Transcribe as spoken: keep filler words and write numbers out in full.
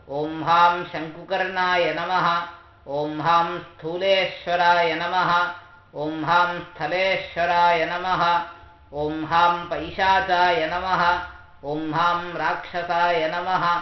ॐ हां शङ्कुकर्णाय नमः ॐ हां स्थूलेश्वराय नमः ॐ हां स्थलेश्वराय नमः ॐ हां पैशाचाय नमः ॐ हां राक्षसाय नमः